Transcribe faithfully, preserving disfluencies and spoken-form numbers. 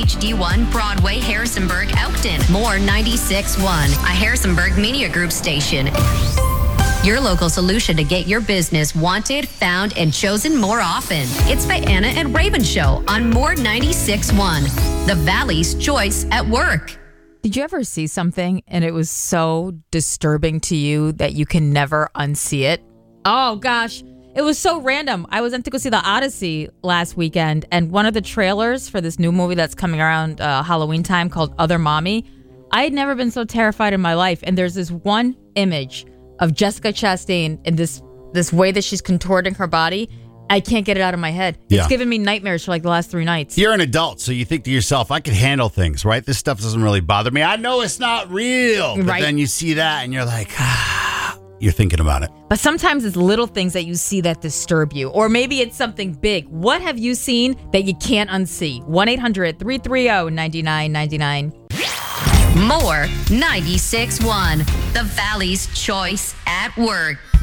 H D one, Broadway, Harrisonburg, Elkton. More ninety-six point one, a Harrisonburg Media Group station. Your local solution to get your business wanted, found, and chosen more often. It's the Anna and Raven Show on More ninety-six point one, the Valley's choice at work. Did you ever see something and it was so disturbing to you that you can never unsee it? Oh, gosh. It was so random. I was went to go see The Odyssey last weekend, and one of the trailers for this new movie that's coming around uh, Halloween time called Other Mommy, I had never been so terrified in my life. And there's this one image of Jessica Chastain in this this way that she's contorting her body. I can't get it out of my head. It's Yeah. given me nightmares for like the last three nights. You're an adult, so you think to yourself, I can handle things, right? This stuff doesn't really bother me. I know it's not real. But Right. then you see that and you're like, ah, you're thinking about it. But sometimes it's little things that you see that disturb you. Or maybe it's something big. What have you seen that you can't unsee? one eight hundred three three zero nine nine nine nine. More ninety-six point one, the Valley's choice at work.